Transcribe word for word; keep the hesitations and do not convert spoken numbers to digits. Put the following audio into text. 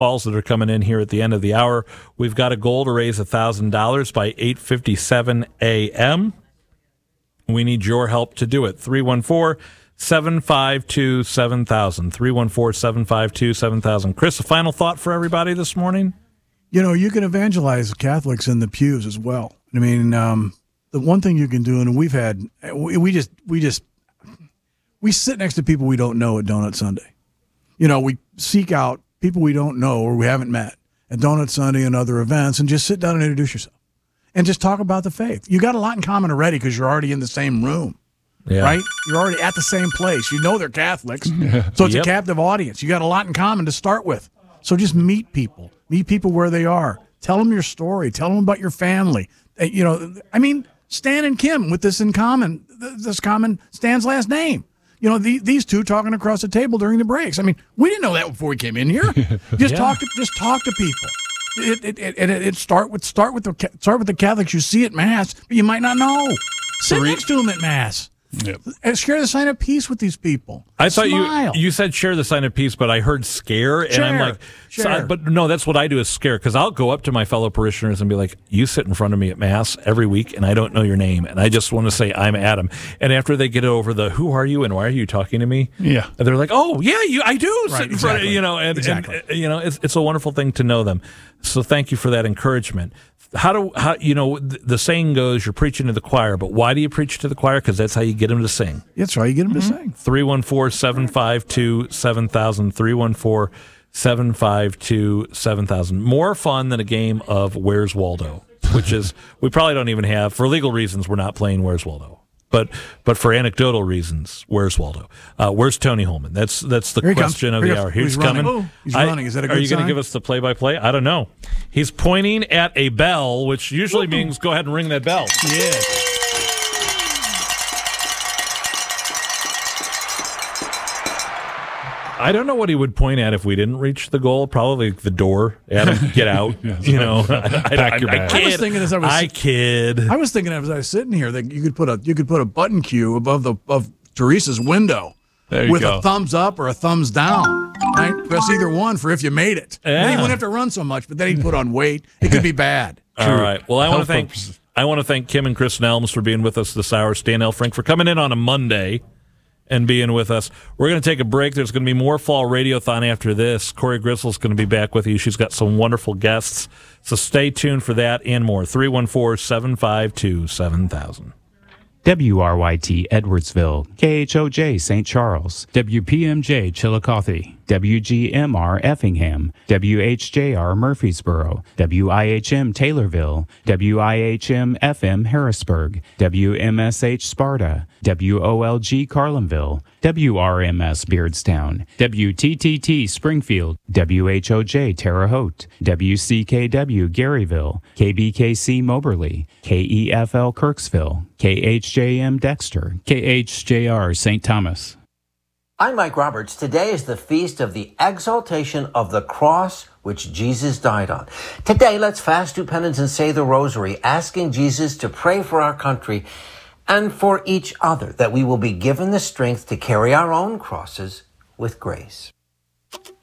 calls that are coming in here at the end of the hour. We've got a goal to raise one thousand dollars by eight fifty-seven a.m. We need your help to do it. three one four, seven five two, seven thousand. three one four, seven five two, seven thousand. Chris, a final thought for everybody this morning? You know, you can evangelize Catholics in the pews as well. I mean, um, the one thing you can do, and we've had, we, we just, we just, we sit next to people we don't know at Donut Sunday. You know, we seek out people we don't know or we haven't met at Donut Sunday and other events and just sit down and introduce yourself and just talk about the faith. You got a lot in common already because you're already in the same room, yeah. right? You're already at the same place. You know they're Catholics, so it's Yep. a captive audience. You got a lot in common to start with. So just meet people. Meet people where they are. Tell them your story. Tell them about your family. Uh, You know, I mean, Stan and Kim with this in common, th- this common Stan's last name. You know, the, these two talking across the table during the breaks. I mean, we didn't know that before we came in here. Just Yeah. talk to just talk to people. It it, it, it, it start with start with the Ca- start with the Catholics you see at Mass, but you might not know. Sit Three- next to them at Mass. Yep. And share the sign of peace with these people. I thought Smile. you you said share the sign of peace, but I heard scare, and I'm Share. like, so I- Share. but no, that's what I do is scare, because I'll go up to my fellow parishioners and be like, you sit in front of me at Mass every week, and I don't know your name, and I just want to say I'm Adam. And after they get over the who are you and why are you talking to me, Yeah. and they're like, oh yeah, you I do sit Right, in front of exactly. you know, and, Exactly. and uh, you know, it's it's a wonderful thing to know them. So thank you for that encouragement. How do how you know th- the saying goes, you're preaching to the choir, but why do you preach to the choir? Because that's how you get them to sing. That's right. You get them to sing. three one four, seven five two, seven thousand. three one four, seven five two, seven thousand. More fun than a game of Where's Waldo, which is, we probably don't even have, for legal reasons, we're not playing Where's Waldo. But but for anecdotal reasons, where's Waldo? Uh, where's Tony Holman? That's that's the Here he comes. question of Here the he hour. comes. He's, He's running. coming. Oh, he's I- running. Is that a Are good you going to sign? give us the play-by-play? I don't know. He's pointing at a bell, which usually means go ahead and ring that bell. Yeah. I don't know what he would point at if we didn't reach the goal. Probably the door. Adam, get out. You know, I, I, Pack I, your I bag. kid. I was thinking as I was- I kid. I was thinking as I was sitting here that you could put a you could put a button cue above the of Teresa's window There you with go. a thumbs up or a thumbs down. Right? Press either one for if you made it. Then Yeah. he wouldn't have to run so much, but then he'd put on weight. It could be bad. All right. Well, I want to Health thank purposes. I want to thank Kim and Chris Nelms for being with us this hour. Stan Elfrink for coming in on a Monday and being with us. We're going to take a break. There's going to be more Fall Radiothon after this. Corey Grissell's going to be back with you. She's got some wonderful guests. So stay tuned for that and more. three one four, seven five two, seven thousand. W R Y T Edwardsville, K H O J Saint Charles, W P M J Chillicothe, W G M R Effingham, W H J R Murfreesboro, W I H M Taylorville, W I H M F M Harrisburg, W M S H Sparta, W O L G Carlinville, W R M S Beardstown, W T T T Springfield, W H O J Terre Haute, W C K W Garyville, K B K C Moberly, K E F L Kirksville, K H J M Dexter, K H J R Saint Thomas. I'm Mike Roberts. Today is the feast of the exaltation of the cross which Jesus died on. Today, let's fast, do penance, and say the rosary, asking Jesus to pray for our country and for each other, that we will be given the strength to carry our own crosses with grace.